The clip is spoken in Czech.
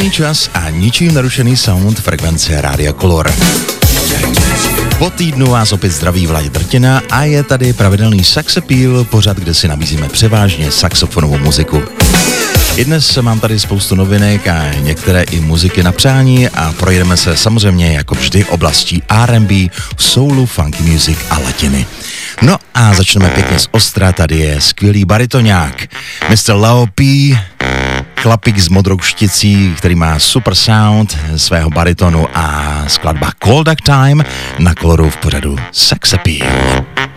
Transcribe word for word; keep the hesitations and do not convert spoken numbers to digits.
Správný čas a ničím narušený sound frekvence Rádia Color. Po týdnu vás opět zdraví Vlaď Drtina a je tady pravidelný Sax Appeal, pořad, kde si nabízíme převážně saxofonovou muziku. I dnes mám tady spoustu novinek a některé i muziky na přání a projedeme se samozřejmě jako vždy oblastí R and B, soulu, funky music a latiny. No a začneme pěkně z ostra, tady je skvělý baritonák, mister Leo P., chlapík s modrou šticí, který má super sound svého baritonu a skladba Call Duck Time na Coloru v pořadu Sax Appeal.